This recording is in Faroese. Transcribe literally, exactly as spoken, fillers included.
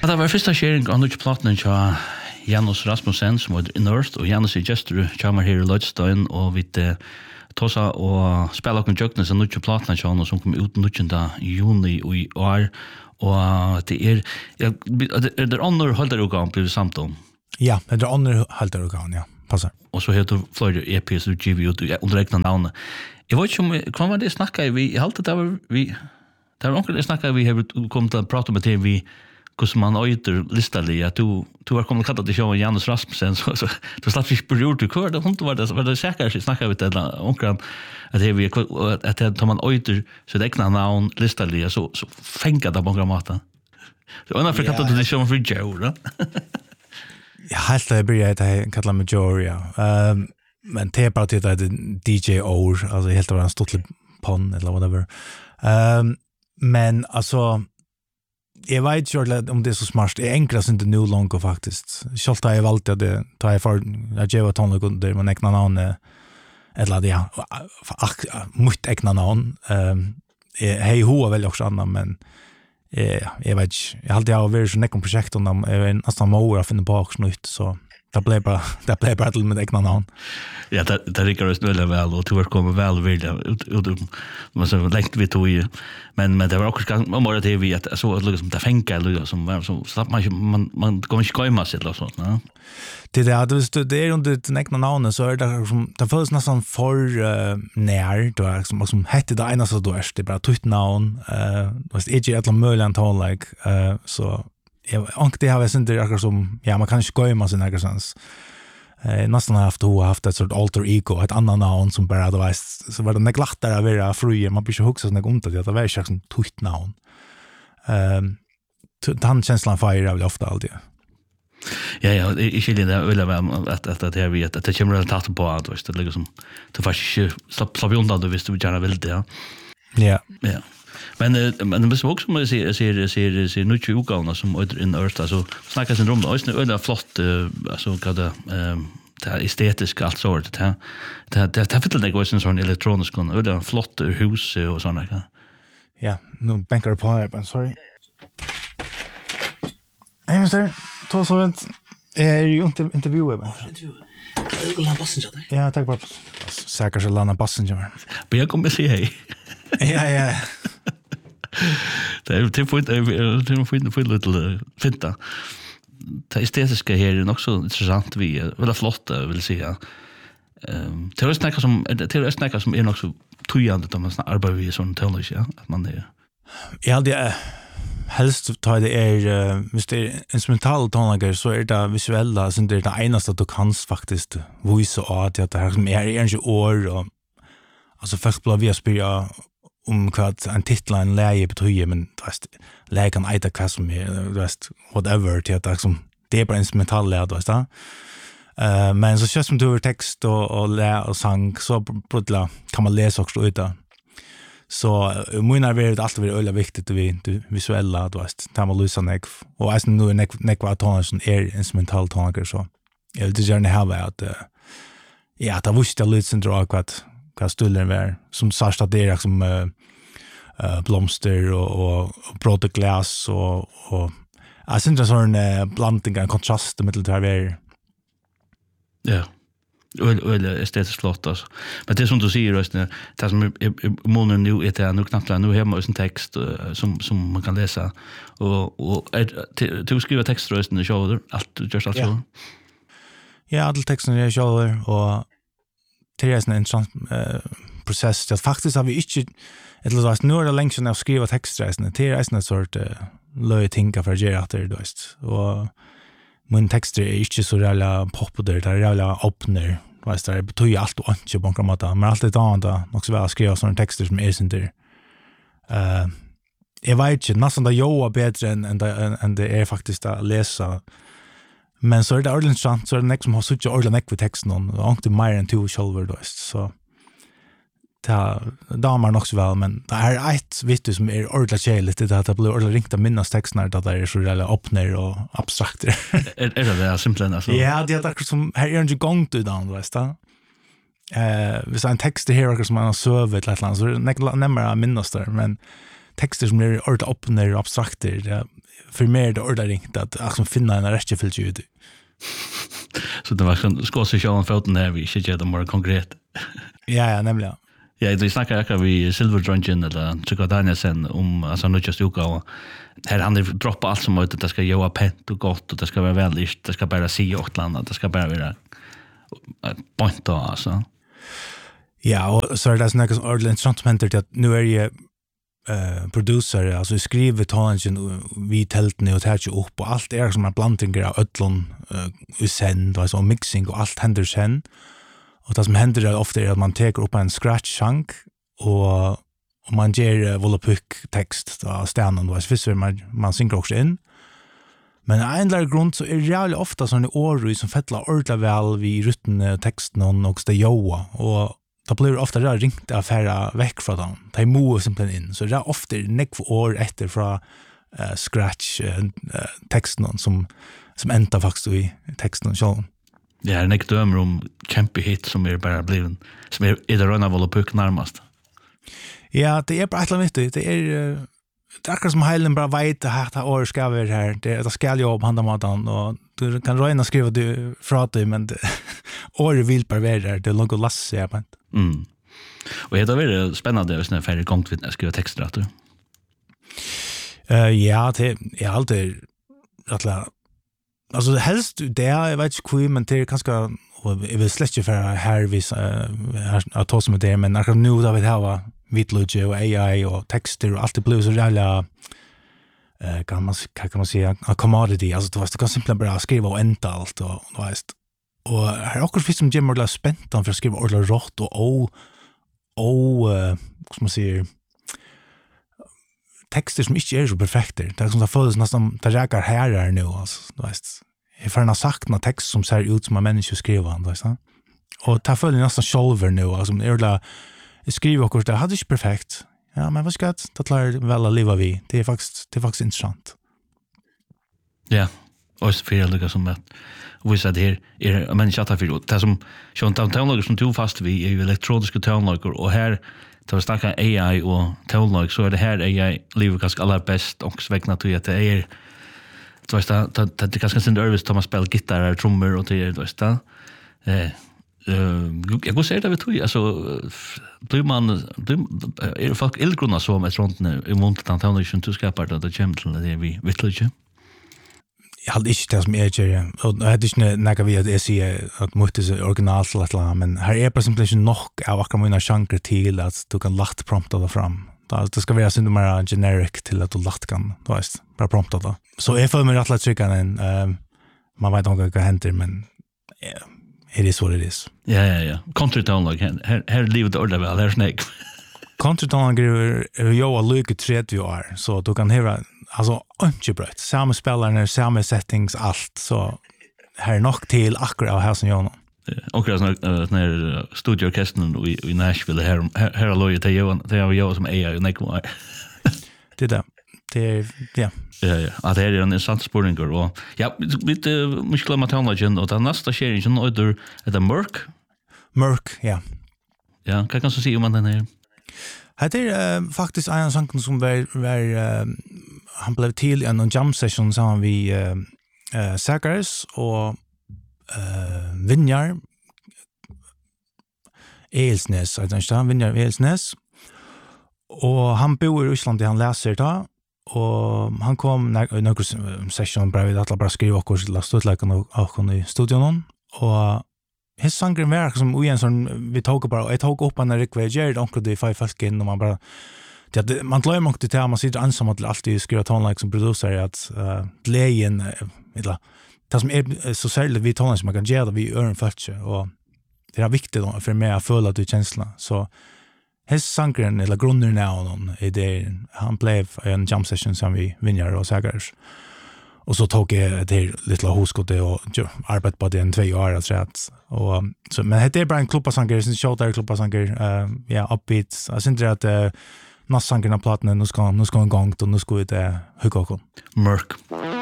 Ja, det var första sharing av Nutch Platten till Janus Rasmussen som var Innerst och Janus är gestor kommer här i Lodstein och vi tosa och spela med Jöknes och Nutch Platten till som kom ut nittonde juni i år och det är är det andra håller organ blir samt om. Ja, det är andra håller organ, ja. Passar. Och så heter Floyd E P S G V under räkna namn. Jag vet inte om vad det snackar vi helt det var vi det var onkel det snackar vi har kommit att prata med det vi hur man öter listali att du du har kommit att det show Janus Rasmussen så så då slapp vi på gjort kvar det hon var det var det säkert snackar vi det onkel att det vi att det tar man öter så det knä namn listali så så fänka det många mata. Så undrar för att det show för Joe. Ja, helt det börjar det kallar mig Joe, ja. Ehm men det är bara det att D J O alltså helt var en stort pon eller whatever. Ehm men alltså jag vet inte om det är så smart. Det är enklast inte nu långt faktiskt. Självt har jag valt att det tar jag för att jag var tonlig under man ägna namn eller det ja mycket ägna namn. Ehm hej ho väl också annan men eh jag vet inte. Jag hade jag varit så nekom projekt om nästan mål att finna bak nytt så det blev bara det blev bara till med egna namn. Ja, det det rycker oss väl väl och du kommer väl vill ut man så längt vi tog ju men men det var också ganska mer det vi att så att liksom det fänka eller som var så slapp man man man kommer inte komma sig eller så va. Det där det det är under det egna namnet så är det som det förs nästan för när då är som som hette det ena så då är det bara tutt namn eh vad är det alla möjliga tal like eh så jag ankar det har jag sen det som ja man kan inte gå i massa någonstans. Eh nästan har haft och haft ett sort alter ego ett annat namn som bara det var så var det neglattare att vara fri man blir så huxa såna om det att det var ju liksom tutt namn. Ehm den känslan fire väl ofta alltid. Ja ja, jag skulle det vill vara att att att det vet att det kommer att ta på att det ligger som det faktiskt slapp slapp undan då visst du gärna vill det ja. Ja. Ja. Men men det också som ser ser ser ser nu tjugo gånger som under in Earth alltså snackar sen om det är en flott alltså vad det ehm det estetiska allt så det det det det vill det gå sen sån elektronisk och det är flott hus och såna där. Ja, nu banker på här men sorry. Hej mister, då så vent är ju inte intervjuer men. Jag vill ha passenger där. Ja, tack bara. Säkert så landa passenger. Men jag kommer se hej. Ja ja. Det är typ fint det är fint för lite finta. Det estetiska här är också intressant vi eller flott vill säga. Ehm det är snacka som det är snacka som är också tujande då man arbetar vi sån tonlös ja att man är. Ja det helst tar det är visst det är instrumental tonlager så är det visuella så det är det enaste att du kan faktiskt voice och att det här som är inte år och alltså först blev vi spela om vad en titel en läge betyder men du vet läge kan äta vad som är du vet whatever till att liksom det är bara instrumental läge du vet då eh men så känns som du har text och och lä och sång så brutla kan man läsa också ut där så mina är det alltid väldigt viktigt att vi visuella du vet ta man lysa neck och alltså nu neck neck vad tonen som är instrumental toner så jag vill gärna ha att ja det visste lite sen drag vad vad stullen var som sagt att det är liksom uh, uh, blomster och och product glass och och jag syns det sån uh, blandning en kontrast mellan det här. Ja. Och eller estetiskt flott alltså. Men det som du säger just när det som månen nu är det nu knappt nu hemma en text som som man kan läsa och och du skriver texter just när shoulder allt just alltså. Ja, all texten är shoulder och det är en intressant uh, process att faktiskt har vi inte ett låt nu är det länge sedan jag skriva textresten det är en sort uh, löj tänka för ge att det då är och min texter är inte så jävla populära det är jävla öppnar vet det betyder allt och inte på något sätt men allt det andra också väl skriva såna texter som är inte eh jag vet inte nästan det jag är bättre än än det är faktiskt att läsa. Men så är det ordentligt sant så är det nästa som har sutt ordentligt med texten och inte mer än två själva då så ta damer nog så väl men det är ett vitt som är ordentligt käligt det att det blir ordentligt ringt att minnas texterna att det är så jävla öppnar och abstrakt. Är det det simpelt alltså? Ja, det är det som här är inte gång till den vet du. Eh, vi sa en text här som man har sövat lite land så det nämmer minnas där men texter som är ordentligt öppnar och abstrakter det för mer det ordet ringt att liksom finna en rättfylld ljud. Så det var sån ska så show on foten där vi ska göra det mer konkret. Ja, ja, nämligen. Ja, det snackar jag vi Silver Drungeon eller Chico Danielsen om alltså nu just Luka och här han droppa allt som möjligt det ska göra pent och gott och det ska vara väldigt det ska bara se åt landet det ska bara vara point då alltså. Ja, och så är det såna som ordentligt instrumenter att nu är ju eh producer alltså skriver tongen vi tältne och tar ju upp och allt är som en blandning av öllon eh sen då så mixing och allt händer sen. Och det som händer är ofta är att man tar upp en scratch chunk och och man ger volapuk text då stenen då så man man synkar också in. Men en där grund så är det jävligt ofta såna ord som fettlar ordla väl vid rutten texten och också det joa och då blir det ofta där ringt affära veck från dem. Det är mo simpelt in. Så det är ofta neck för år efter från uh, scratch uh, texten som som ända faktiskt i texten så. Ja, en neck dömer om kämpe hit som är bara bliven som är i det röna volapuk närmast. Ja, det är bara ett vet du. Det är uh, det är som heilen bara vet att det år ska vara här. Det det ska jobb handa maten och du kan röna skriva du från dig men år vill bara vara där. Det är något lasse jag på. Mm. Och det är väldigt spännande när jag färdig gångt vid att skriva texter att du. Uh, ja, det är alltid rättla. Alltså helst det jag vet inte hur men det är ganska och jag vill släcka för här vis att ta som det men när nu då vi har vitlugge och A I och texter och allt det blir så jävla eh kan man kan man säga a commodity alltså det var så kan simpelt bara skriva och ända allt och då är och här också finns som Jim Morla spänt för att skriva ordla rått och o o vad ska man säga texter som inte är så perfekta. Det är som det föds nästan det räcker här är nu alltså du vet. Jag får ha sagt någon text som ser ut som en människa skriver du vet. Och ta följer nästan shoulder nu alltså är det jag skriver också det hade inte perfekt. Ja, men vad ska det det klarar väl att leva vi. Det är faktiskt det är faktiskt intressant. Ja, och så för det som att vi sa det är men chatta för det som Sean Townlog som tog fast vi är elektroniska Townlog och här tar vi snacka A I och Townlog så är det här A I lever ganska allra bäst och sväckna till att det är så vet jag att det ganska synd nervös Thomas spel gitarr och trummor och det är vet jag eh jag går säga det vet du alltså blir man är det folk illgrunna så med sånt i montet Townlog som du skapar det det kommer till det vi vet inte. Jag hade inte det som är det och det är inte några vi att se att måste det original så att men här är presentation nog av akkurat mina chanser till att du kan lagt prompta det fram. Det ska vara synd mer generic till att du lagt kan du vet bara prompta det. Så jag får mig att trycka en man vet inte vad händer men it is what it is. Ja ja ja. Country Townlog här här livet ordet väl här snake. Country Townlog är ju att lycka trettio år så du kan höra alltså inte brött. Samma spelarna, samma settings allt så här nog till akkurat av här som jag nu. Och det är när studioorkestern i i Nashville här här har lojat till Johan det har jag som A I och Nico. Det där. Det är ja. Ja ja. Att det är en intressant spårning och ja, lite mycket glömma Townlog och den nästa serien under det Mörk. Mörk, ja. Ja, kan kanske se om man den här. Det är uh, faktiskt en sång som var, var uh, han blev till i en jam session sammen vi uh, uh, Säkares och uh, Vinjar Elsnes, jag vet inte, Vinjar Elsnes och han bor i Ryssland han läser det och han kom när några session bara vi att bara skriva och så lasta ut like och i studion och his sangren verk som igen som vi tog bara jag tog upp en rekvejer onkel det five folk in och man bara det man glömmer också det man sitter ensam att alltid skriva tonlag som producer att uh, lejen eller det som är så särskilt vi tonlag som man kan göra vi öron följe och det är viktigt för mig att följa det känslan så his sangren eller grunden now någon är det han blev en jam session som vi vinner och Säkares. Och så tog jag det lilla huskotet och arbetat på det en två år tror jag. Och så men det är bara en klubbasanger som show där klubbasanger eh ja upbeat. Jag syns att eh nästa sången på plattan nu ska nu ska en gång och nu ska det hugga kom. Mörk.